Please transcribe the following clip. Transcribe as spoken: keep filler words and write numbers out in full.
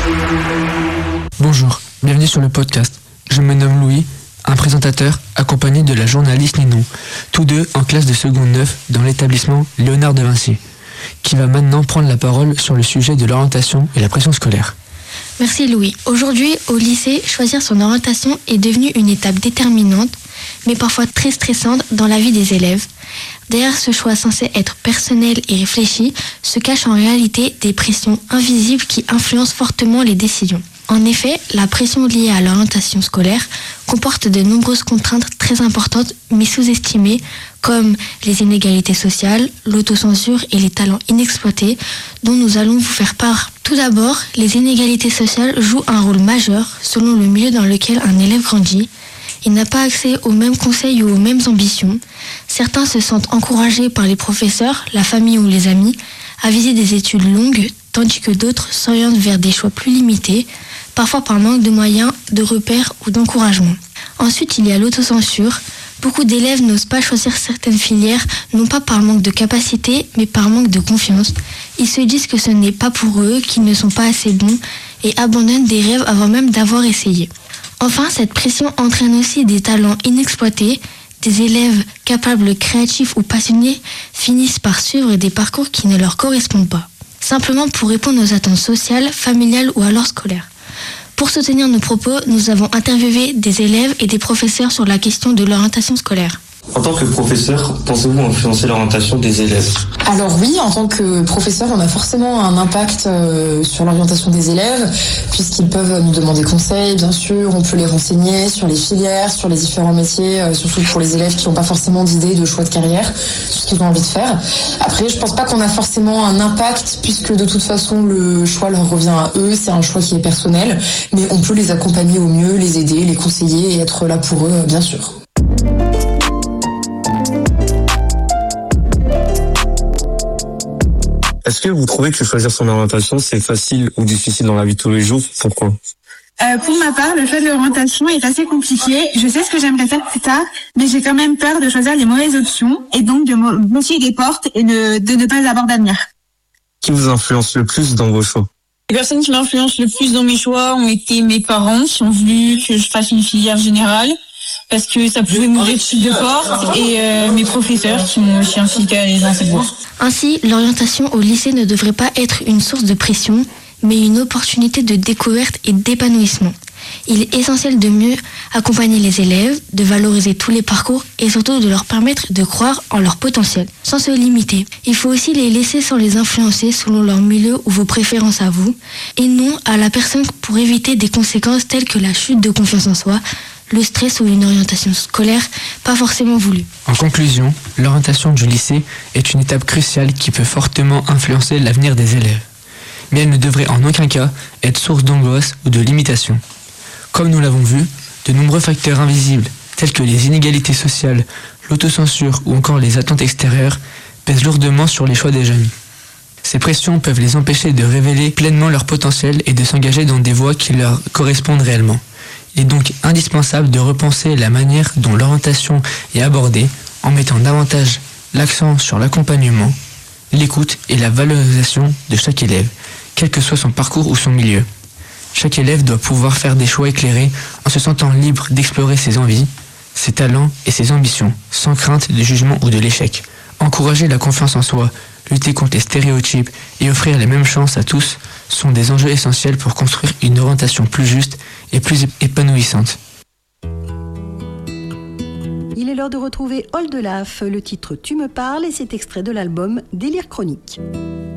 Bonjour, bienvenue sur le podcast. Je me nomme Louis, un présentateur accompagné de la journaliste Ninon, tous deux en classe de seconde neuf dans l'établissement Léonard de Vinci, qui va maintenant prendre la parole sur le sujet de l'orientation et la pression scolaire. Merci Louis. Aujourd'hui, au lycée, choisir son orientation est devenu une étape déterminante, mais parfois très stressante dans la vie des élèves. Derrière ce choix censé être personnel et réfléchi, se cachent en réalité des pressions invisibles qui influencent fortement les décisions. En effet, la pression liée à l'orientation scolaire comporte de nombreuses contraintes très importantes mais sous-estimées, comme les inégalités sociales, l'autocensure et les talents inexploités, dont nous allons vous faire part. Tout d'abord, les inégalités sociales jouent un rôle majeur selon le milieu dans lequel un élève grandit. Il n'a pas accès aux mêmes conseils ou aux mêmes ambitions. Certains se sentent encouragés par les professeurs, la famille ou les amis à viser des études longues, tandis que d'autres s'orientent vers des choix plus limités, parfois par manque de moyens, de repères ou d'encouragement. Ensuite, il y a l'autocensure. Beaucoup d'élèves n'osent pas choisir certaines filières, non pas par manque de capacité, mais par manque de confiance. Ils se disent que ce n'est pas pour eux, qu'ils ne sont pas assez bons, et abandonnent des rêves avant même d'avoir essayé. Enfin, cette pression entraîne aussi des talents inexploités. Des élèves capables, créatifs ou passionnés finissent par suivre des parcours qui ne leur correspondent pas, simplement pour répondre aux attentes sociales, familiales ou alors scolaires. Pour soutenir nos propos, nous avons interviewé des élèves et des professeurs sur la question de l'orientation scolaire. En tant que professeur, pensez-vous influencer l'orientation des élèves ? Alors oui, en tant que professeur, on a forcément un impact euh, sur l'orientation des élèves, puisqu'ils peuvent nous demander conseil, bien sûr, on peut les renseigner sur les filières, sur les différents métiers, euh, surtout pour les élèves qui n'ont pas forcément d'idée de choix de carrière, sur ce qu'ils ont envie de faire. Après, je pense pas qu'on a forcément un impact, puisque de toute façon, le choix leur revient à eux, c'est un choix qui est personnel, mais on peut les accompagner au mieux, les aider, les conseiller et être là pour eux, bien sûr. Est-ce que vous trouvez que choisir son orientation, c'est facile ou difficile dans la vie de tous les jours ? Pourquoi ? Euh, pour ma part, le choix de l'orientation est assez compliqué. Je sais ce que j'aimerais faire plus tard, mais j'ai quand même peur de choisir les mauvaises options et donc de me bloquer des portes et de, de ne pas avoir d'avenir. Qui vous influence le plus dans vos choix ? Les personnes qui m'influencent le plus dans mes choix ont été mes parents qui ont voulu que je fasse une filière générale parce que ça pouvait m'ouvrir plus de portes et euh, mes professeurs qui m'ont aussi incité à aller dans cette voie. Ainsi, l'orientation au lycée ne devrait pas être une source de pression, mais une opportunité de découverte et d'épanouissement. Il est essentiel de mieux accompagner les élèves, de valoriser tous les parcours et surtout de leur permettre de croire en leur potentiel, sans se limiter. Il faut aussi les laisser sans les influencer selon leur milieu ou vos préférences à vous, et non à la personne pour éviter des conséquences telles que la chute de confiance en soi, le stress ou une orientation scolaire pas forcément voulue. En conclusion, l'orientation du lycée est une étape cruciale qui peut fortement influencer l'avenir des élèves. Mais elle ne devrait en aucun cas être source d'angoisse ou de limitation. Comme nous l'avons vu, de nombreux facteurs invisibles, tels que les inégalités sociales, l'autocensure ou encore les attentes extérieures, pèsent lourdement sur les choix des jeunes. Ces pressions peuvent les empêcher de révéler pleinement leur potentiel et de s'engager dans des voies qui leur correspondent réellement. Il est donc indispensable de repenser la manière dont l'orientation est abordée en mettant davantage l'accent sur l'accompagnement, l'écoute et la valorisation de chaque élève, quel que soit son parcours ou son milieu. Chaque élève doit pouvoir faire des choix éclairés en se sentant libre d'explorer ses envies, ses talents et ses ambitions, sans crainte de jugement ou de l'échec. Encourager la confiance en soi, lutter contre les stéréotypes et offrir les mêmes chances à tous sont des enjeux essentiels pour construire une orientation plus juste et plus épanouissante. Il est l'heure de retrouver Oldelaf, le titre « Tu me parles » et c'est extrait de l'album Délire chronique.